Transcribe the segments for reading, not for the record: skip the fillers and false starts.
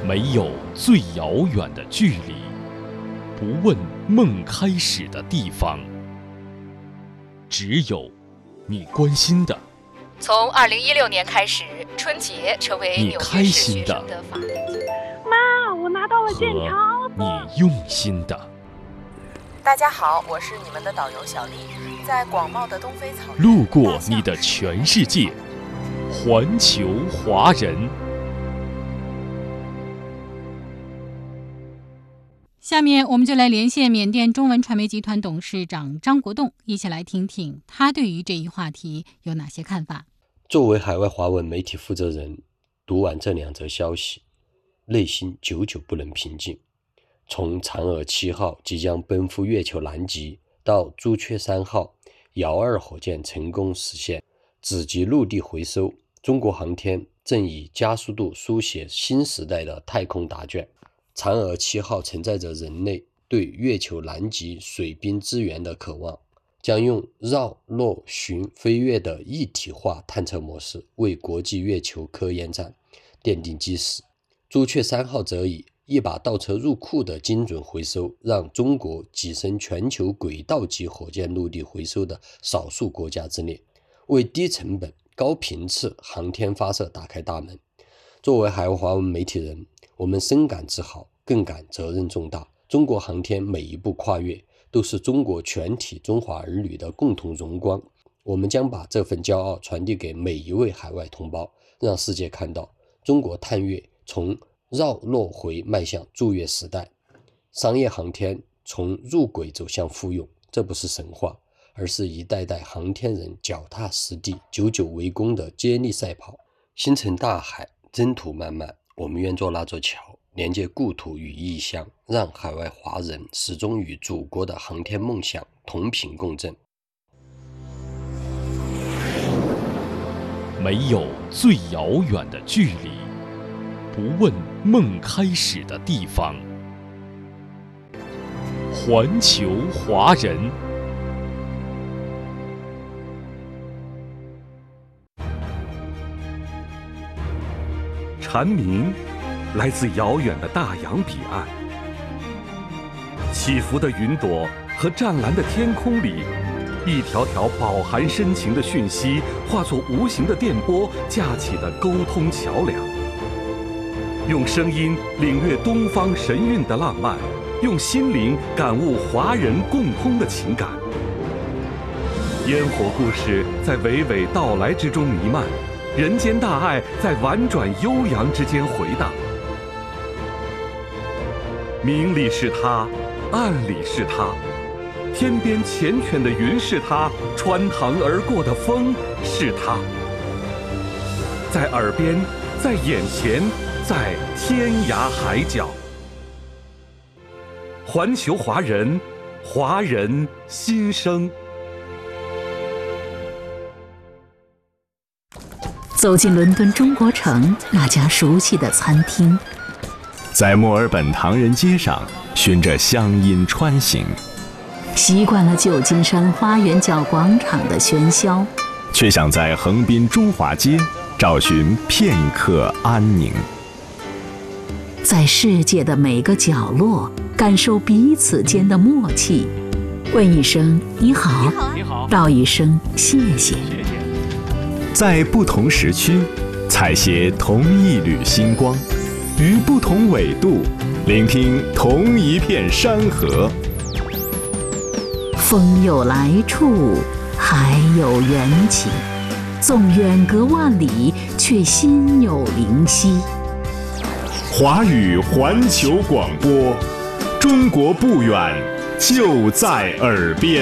没有最遥远的距离，不问梦开始的地方，只有你关心的。 从2016年开始，春节成为你纽开约市心的学生的法定节日。 妈，我拿到了健康和你用心的。 大家好，我是你们的导游小丽，在广袤的东非草原， 路过你的全世界，环球华人。 下面我们就来连线缅甸中文传媒集团董事长张国栋，一起来听听他对于这一话题有哪些看法。 作为海外华文媒体负责人，读完这两则消息，内心久久不能平静。从嫦娥7号即将奔赴月球南极，到朱雀3号遥2火箭成功实现子级陆地回收，中国航天正以加速度书写新时代的太空答卷。嫦娥7号承载着人类对月球南极水冰资源的渴望，将用绕、落、巡、飞跃的一体化探测模式为国际月球科研站奠定基石。朱雀3号则以一把倒车入库的精准回收，让中国跻身全球轨道级火箭陆地回收的少数国家之列，为低成本、高频次航天发射打开大门。作为海外华文媒体人，我们深感自豪，更感责任重大。中国航天每一步跨越，都是中国全体中华儿女的共同荣光。我们将把这份骄傲传递给每一位海外同胞，让世界看到中国探月从绕落回迈向驻月时代，商业航天从入轨走向复用。这不是神话，而是一代代航天人脚踏实地、久久为功的接力赛跑。星辰大海，征途漫漫，我们愿做那座桥，连接故土与异乡，让海外华人始终与祖国的航天梦想同频共振。 没有最遥远的距离，不问梦开始的地方，环球华人。 蝉鸣来自遥远的大洋彼岸，起伏的云朵和湛蓝的天空里，一条条饱含深情的讯息化作无形的电波，架起的沟通桥梁。用声音领略东方神韵的浪漫，用心灵感悟华人共通的情感。烟火故事在娓娓道来之中弥漫，人间大爱在婉转悠扬之间回荡。明里是他，暗里是他，天边缱绻的云是他，穿堂而过的风是他。在耳边，在眼前，在天涯海角。环球华人，华人心声。 走进伦敦中国城那家熟悉的餐厅， 在墨尔本唐人街上循着乡音穿行， 习惯了旧金山花园角广场的喧嚣， 却想在横滨中华街找寻片刻安宁。 在世界的每个角落感受彼此间的默契，问一声你好，道一声谢谢。 在不同时区采撷同一缕星光，于不同纬度聆听同一片山河。 风有来处，海有缘起，纵远隔万里，却心有灵犀。 华语环球广播，中国不远，就在耳边。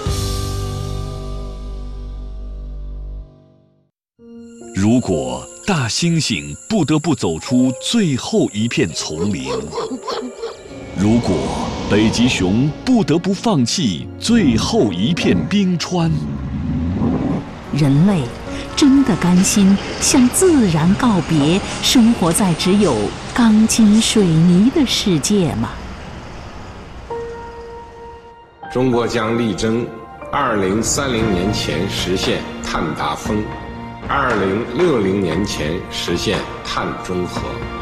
如果大猩猩不得不走出最后一片丛林，如果北极熊不得不放弃最后一片冰川， 人类真的甘心向自然告别，生活在只有钢筋水泥的世界吗？ 中国将力争2030年前实现碳达峰，2060年前实现碳中和。